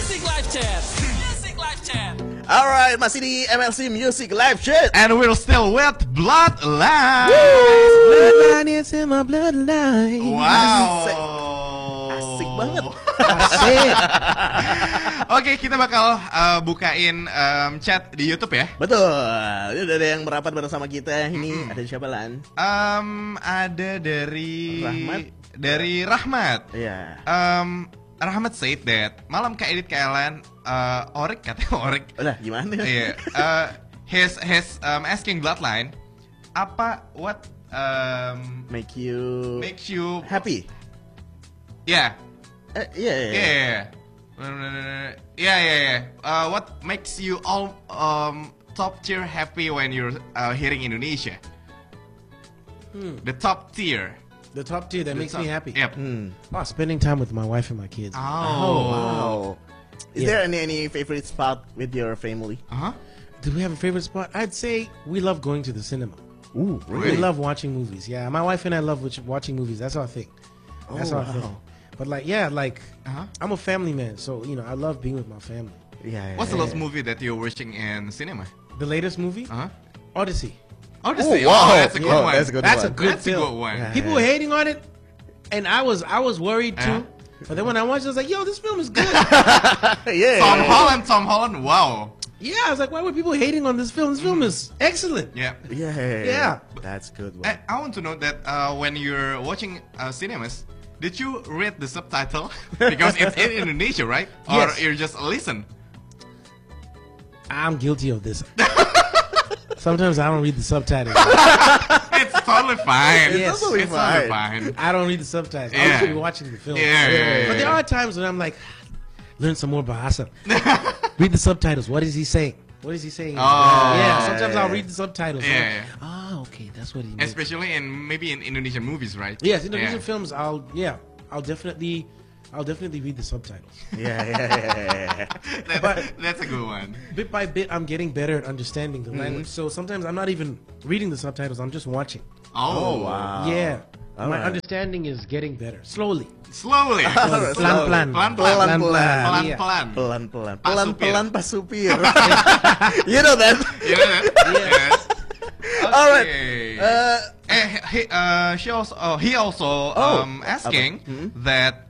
Music Live Chat. Music Live Chat. Alright, masih di MLC Music Live Chat. And we're still with Bloodline. Bloodline is in my bloodline. Wow. Asik banget. Asik. Oke, kita bakal bukain chat di YouTube ya. Betul. Ini udah ada yang merapat bersama kita. Ini ada siapa, Lan? Ada dari Rahmat. Dari Rahmat. Iya. Rahmat said that malam Kak Edit Kailan Orik katanya Orik. Udah, gimana? Iya. His asking Bloodline what Makes you happy? Yeah. Yeah. What makes you all top tier happy when you're hearing Indonesia? The top tier. The top tier that makes me happy. Yep. Oh, spending time with my wife and my kids. Oh. Wow. Is there any favorite spot with your family? Do we have a favorite spot? I'd say we love going to the cinema. Ooh, Really? We love watching movies. Yeah, my wife and I love watching movies. That's our thing. That's our thing. But I'm a family man, so I love being with my family. Yeah. What's the last movie that you're watching in cinema? The latest movie, Odyssey. Odyssey. Oh, wow. That's a good one. That's a good That's one. a good That's a film. good one. Yeah. People were hating on it, and I was worried too. But then when I watched it, I was like, "Yo, this film is good." Yeah. Tom Holland. Wow. Yeah, I was like, "Why were people hating on this film? This film is excellent." Yeah. Yeah. That's a good one. I want to know that when you're watching cinemas, did you read the subtitle? Because it's in Indonesia, right? Or Yes. you just listen? I'm guilty of this. Sometimes I don't read the subtitles. It's totally fine. Yes. totally It's totally fine. fine. I don't read the subtitles. Yeah. I'm just watching the film. Yeah. But there are times when I'm like, learn some more Bahasa. Read the subtitles. What is he saying? What is he saying? Yeah, sometimes I'll read the subtitles. Yeah. Ah, okay, that's what he means. Especially maybe in Indonesian movies, right? Yes, Indonesian Yeah. films. I'll definitely read the subtitles. Yeah. That's a good one. Bit by bit, I'm getting better at understanding the language. So sometimes I'm not even reading the subtitles. I'm just watching. Oh, wow. Yeah, All my right. understanding is getting better slowly. Slowly. Slowly. Pelan-pelan. Pelan-pelan. Iya. Pelan-pelan. Pelan-pelan pas supir. You know that? You know that? Yes. All right. Okay. He also asking that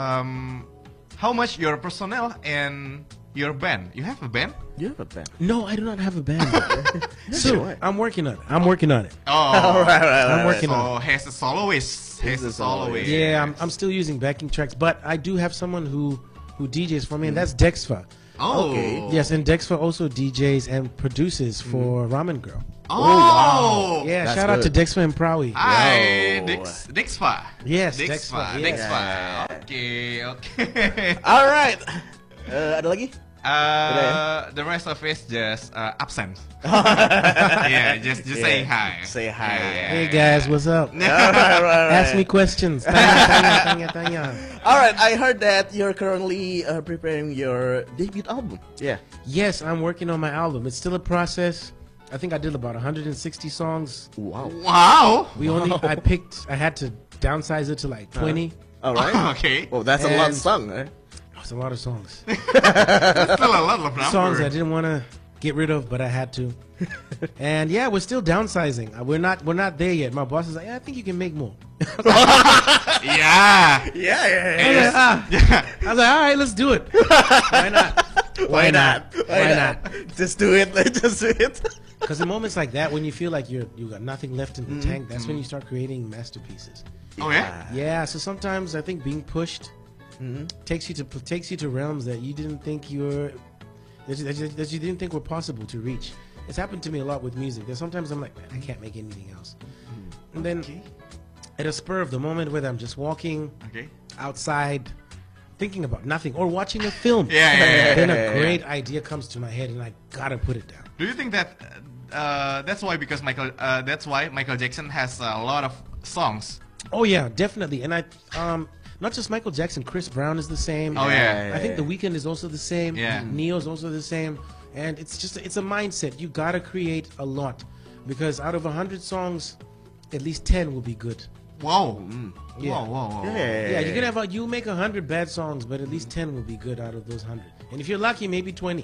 how much your personnel and your band. You have a band? You have a band. No, I do not have a band. So Right. I'm working on it. I'm working on it. Oh, Right. I'm working on So he's a soloist. He's a soloist. it. Yeah, I'm still using backing tracks, but I do have someone who DJs for me, and that's Dexfa. Oh. Okay. Yes, and Dexfa also DJs and produces for Ramen Girl. Oh, wow. Yeah, That's shout out to good. Dexfa and Prawi. Hi, Yo. Dexfa. Yes, Dexfa. Dexfa, yes. Dexfa. Okay. All right. Ada lagi? The rest of it just absent. Yeah, just saying hi. Say hi. Yeah. Hey guys, what's up? All right. Ask me questions. Tanya. All right. I heard that you're currently preparing your debut album. Yeah. Yes, I'm working on my album. It's still a process. I think I did about 160 songs. Wow. Wow. I had to downsize it to like 20. All right. Okay. Oh, that's a lot of And- song. Eh? It's a lot of songs. That's still a lot of numbers. Songs I didn't want to get rid of, but I had to. And yeah, we're still downsizing. We're not there yet. My boss is like, I think you can make more. Yeah. Yeah. I was like, all right, let's do it. Why not? Why not? Why not? Just do it. Just do it. Because in moments like that, when you feel like you got nothing left in the tank, that's when you start creating masterpieces. Oh yeah. Yeah. So sometimes I think being pushed takes you to realms that you didn't think that you didn't think were possible to reach. It's happened to me a lot with music. There's sometimes I'm like, man, I can't make anything else. And then at a spur of the moment, whether I'm just walking Okay. outside, thinking about nothing, or watching a film, Yeah. then a great idea comes to my head, and I gotta put it down. Do you think that that's why Michael Jackson has a lot of songs? Oh yeah, definitely. And I not just Michael Jackson, Chris Brown is the same. Oh yeah. I think The Weeknd is also the same. Yeah. Neo's also the same. And it's a mindset. You gotta create a lot, because out of 100 songs, at least 10 will be good. Wow. Yeah. Wow. Yeah, you can have you make 100 bad songs, but at least 10 will be good out of those 100. And if you're lucky, maybe 20.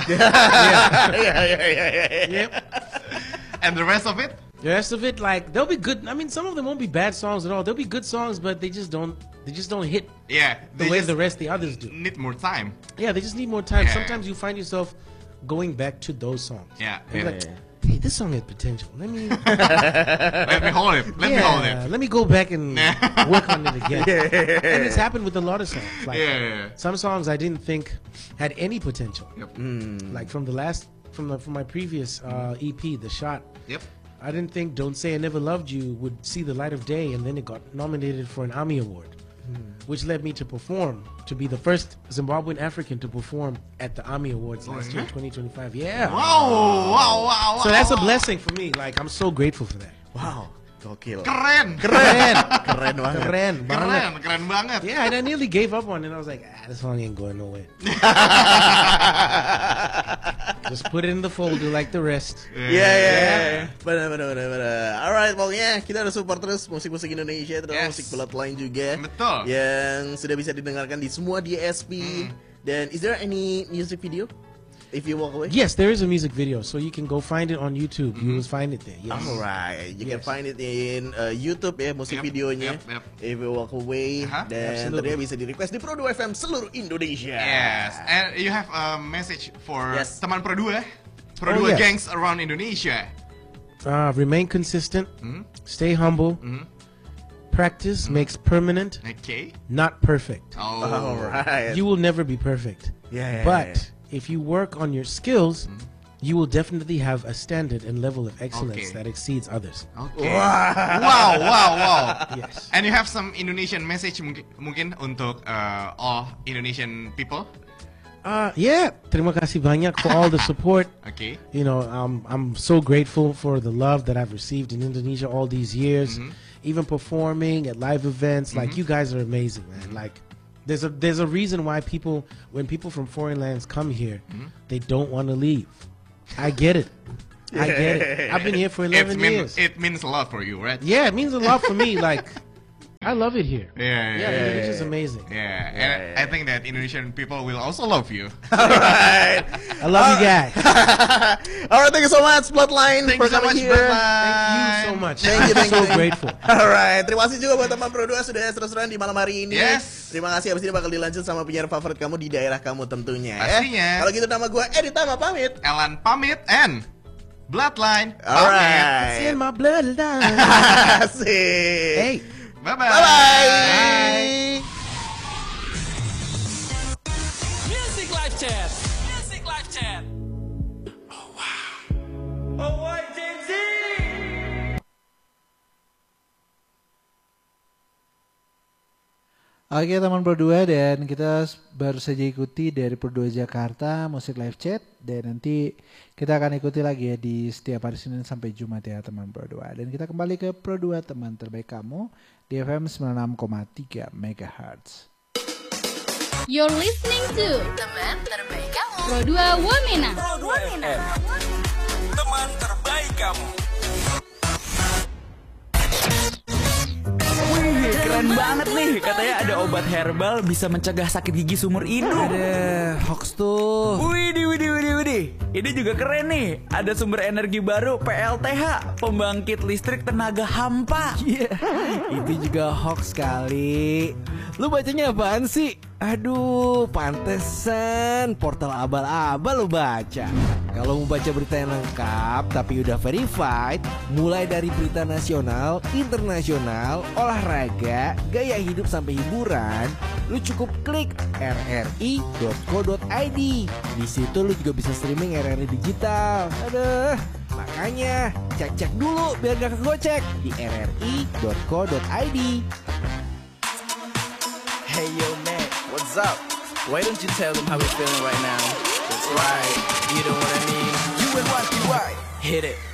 Yeah. Yep. And the rest of it? The rest of it, like they'll be good. I mean, some of them won't be bad songs at all. They'll be good songs, but they just don't hit Yeah. the way the rest the others do. Need more time. Yeah, they just need more time. Yeah. Sometimes you find yourself going back to those songs. Yeah. And you're Yeah. like, hey, this song has potential. Let me Let me hold it. Let me hold it. let me go back and work on it again. And it's happened with a lot of songs. Like Yeah. some songs I didn't think had any potential. Yep. Like from my previous EP, The Shot. Yep. I didn't think Don't Say I Never Loved You would see the light of day, and then it got nominated for an AMI Award, which led me to perform, to be the first Zimbabwean African to perform at the AMI Awards last year, 2025. Yeah. Wow. So that's a blessing for me. Like, I'm so grateful for that. Wow, gokil. Keren. Keren banget. Keren banget. Keren banget. Yeah, and I nearly gave up on it. I was like, this song ain't going nowhere. Just put it in the folder like the rest. Iya. Benar. Alright, pokoknya kita harus support terus musik-musik Indonesia, terutama Yes. musik Bloodline juga. Betul. Yang sudah bisa didengarkan di semua DSP. Dan is there any music video? If you walk away? Yes, there is a music video, so you can go find it on YouTube. You will find it there. Yes. Alright, you can Yes. find it in YouTube ya, musik Yep, videonya. yep. If you walk away. Dan Absolutely. tentunya bisa di request di Pro 2 FM seluruh Indonesia. Yes. And you have a message for Yes. teman Pro 2 Oh, yes. gangs around Indonesia. Remain consistent, stay humble, practice makes permanent, Okay. not perfect. Oh. Alright. You will never be perfect. Yeah. But if you work on your skills, you will definitely have a standard and level of excellence Okay. that exceeds others. Okay. Wow. Yes. And you have some Indonesian message mungkin untuk all Indonesian people? Yeah, terima kasih banyak for all the support. Okay. You know, I'm so grateful for the love that I've received in Indonesia all these years. Even performing at live events, like you guys are amazing, man. Like, there's a reason why when people from foreign lands come here, they don't want to leave. I get it. I get it. I've been here for 11 years. It means a lot for you, right? Yeah, it means a lot for me. Like, I love it here. Yeah. It's just amazing. Yeah, and I think that Indonesian people will also love you. Alright. I love you guys. Alright, thank you so much Bloodline Thank for you so coming much, here. Bloodline. Thank you so much. Thank you, I'm thank so you. grateful. Alright, terima kasih juga buat teman Pro 2 sudah terus-terusan di malam hari ini. Yes. Terima kasih, abis ini bakal dilanjut sama penyiar favorit kamu di daerah kamu tentunya. Pastinya. Kalau gitu nama gue Edi Tama pamit. Elan pamit and Bloodline pamit. Alright. It's in my bloodline. Asik. Hey. Bye-bye. Bye-bye. Music Live Chat. Music Live Chat. Oke teman Pro 2, dan kita baru saja ikuti dari Pro 2 Jakarta Musik Live Chat, dan nanti kita akan ikuti lagi ya di setiap hari Senin sampai Jumat ya teman Pro 2. Dan kita kembali ke Pro 2 teman terbaik kamu di FM 96,3 MHz. You're listening to teman terbaik kamu Pro 2 Wamena. Teman terbaik kamu. Wih, keren banget nih. Katanya ada obat herbal bisa mencegah sakit gigi seumur hidup. Ada hoax tuh. Widih. Ini juga keren nih. Ada sumber energi baru PLTH, pembangkit listrik tenaga hampa. Iya, itu juga hoax kali. Lu bacanya apaan sih? Aduh, pantesan portal abal-abal lu baca. Kalau mau baca berita yang lengkap tapi udah verified, mulai dari berita nasional, internasional, olahraga, gaya hidup sampai hiburan, lu cukup klik rri.co.id. Di situ lu juga bisa streaming RRI digital. Aduh, makanya cek-cek dulu biar gak kegocek di rri.co.id. Hey yo man, what's up? Why don't you tell them how we're feeling right now? That's right, you know what I mean. You and what you right. Hit it.